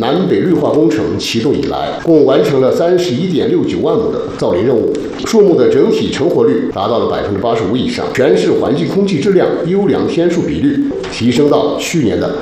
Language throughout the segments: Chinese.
南北绿化工程启动以来，共完成了31.69万亩的造林任务，树木的整体成活率达到了85%以上，全市环境空气质量优良天数比率提升到去年的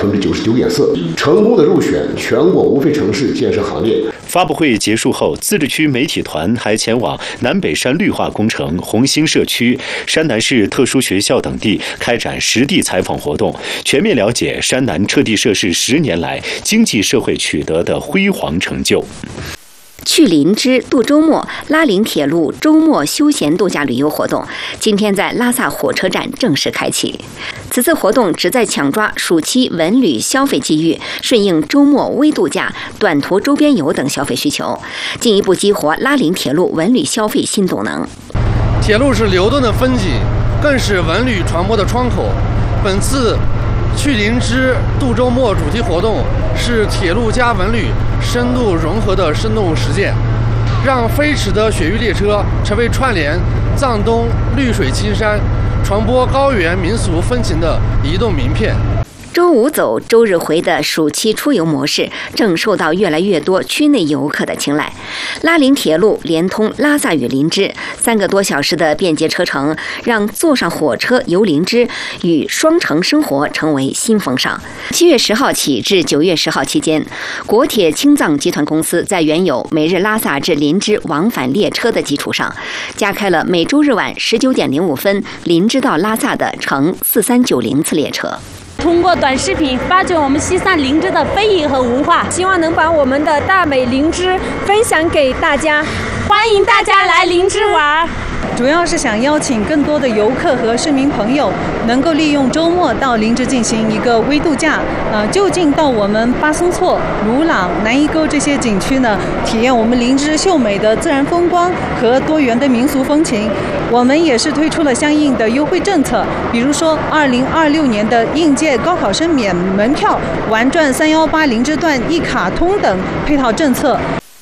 99.4%，成功的入选全国无废城市建设行列。 发布会结束后，自治区媒体团还前往南北山绿化工程、红星社区、山南市特殊学校等地开展实地采访活动，全面了解山南撤地设市10年来经济社会取得的辉煌成就。 去林芝度周末拉林铁路周末休闲度假旅游活动今天在拉萨火车站正式开启。此次活动旨在抢抓暑期文旅消费机遇，顺应周末微度假、短途周边游等消费需求，进一步激活拉林铁路文旅消费新动能。 铁路是流动的风景，更是文旅传播的窗口。本次去林芝度周末主题活动是铁路加文旅深度融合的生动实践，让飞驰的雪域列车成为串联藏东绿水青山、传播高原民俗风情的移动名片。 周五走周日回的暑期出游模式正受到越来越多区内游客的青睐。拉林铁路连通拉萨与林芝3个多小时的便捷车程，让坐上火车游林芝与双城生活成为新风尚。7月10号起至9月10号期间，国铁青藏集团公司在原有每日拉萨至林芝往返列车的基础上，加开了每周日晚19.05分林芝到拉萨的乘4390次列车。 通过短视频发掘我们西藏林芝的非遗和文化，希望能把我们的大美林芝分享给大家，欢迎大家来林芝玩。 主要是想邀请更多的游客和市民朋友能够利用周末到林芝进行一个微度假，就近到我们巴松措、鲁朗、南伊沟这些景区呢，体验我们林芝秀美的自然风光和多元的民俗风情。我们也是推出了相应的优惠政策，比如说2026年的应届高考生免门票、玩转318林芝段一卡通等配套政策。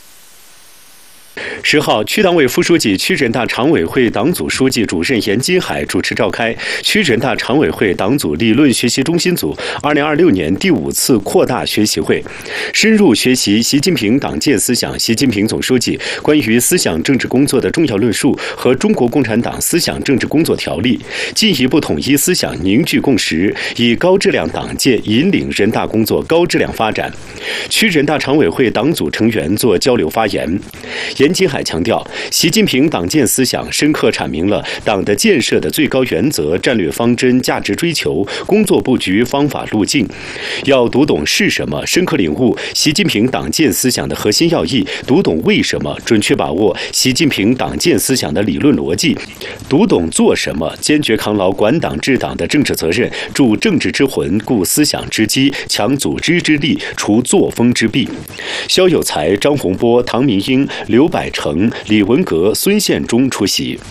10号，区党委副书记、区人大常委会党组书记、主任严金海主持召开区人大常委会党组理论学习中心组2026年第5次扩大学习会，深入学习习近平党建思想、习近平总书记关于思想政治工作的重要论述和中国共产党思想政治工作条例，进一步统一思想，凝聚共识，以高质量党建引领人大工作高质量发展。区人大常委会党组成员作交流发言，严金海强调，习近平党建思想深刻阐明了党的建设的最高原则、战略方针、价值追求、工作布局、方法路径。要读懂是什么，深刻领悟习近平党建思想的核心要义，读懂为什么，准确把握习近平党建思想的理论逻辑，读懂做什么，坚决扛牢管党治党的政治责任，铸政治之魂，固思想之基，强组织之力，除作风之弊。肖有才、张洪波、唐明英、刘百成、李文革、孙宪忠出席。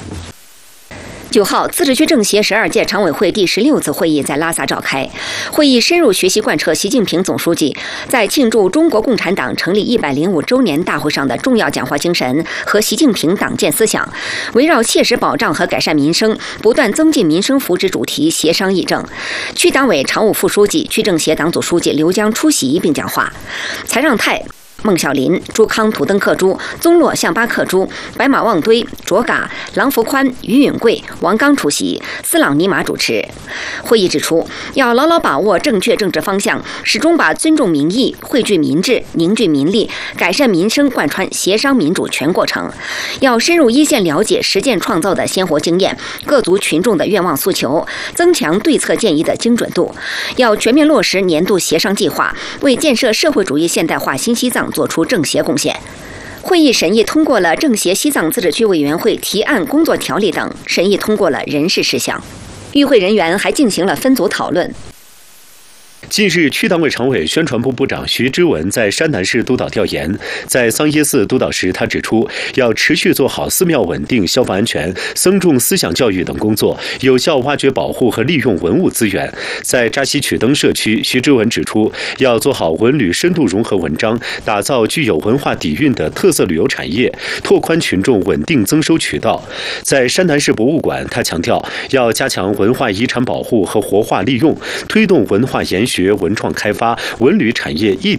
9号，自治区政协12届常委会第16次会议在拉萨召开。会议深入学习贯彻习近平总书记在庆祝中国共产党成立105周年大会上的重要讲话精神和习近平党建思想，围绕切实保障和改善民生、不断增进民生福祉主题协商议政。区党委常务副书记、区政协党组书记刘江出席并讲话。财让泰、孟小林、朱康土登克珠、宗洛象巴克珠、白马旺堆、卓嘎、郎福宽、于允贵、王刚出席，斯朗尼玛主持。会议指出，要牢牢把握正确政治方向，始终把尊重民意、汇聚民智、凝聚民力、改善民生贯穿协商民主全过程。要深入一线了解实践创造的鲜活经验，各族群众的愿望诉求，增强对策建议的精准度。要全面落实年度协商计划，为建设社会主义现代化新西藏做出政协贡献。会议审议通过了政协西藏自治区委员会提案工作条例等，审议通过了人事事项。与会人员还进行了分组讨论。 近日，区党委常委、宣传部部长徐之文在山南市督导调研，在桑耶寺督导时，他指出，要持续做好寺庙稳定、消防安全、僧众思想教育等工作，有效挖掘、保护和利用文物资源。在扎西曲登社区，徐之文指出，要做好文旅深度融合文章，打造具有文化底蕴的特色旅游产业，拓宽群众稳定增收渠道。在山南市博物馆，他强调，要加强文化遗产保护和活化利用，推动文化研学、文创开发、文旅产业一体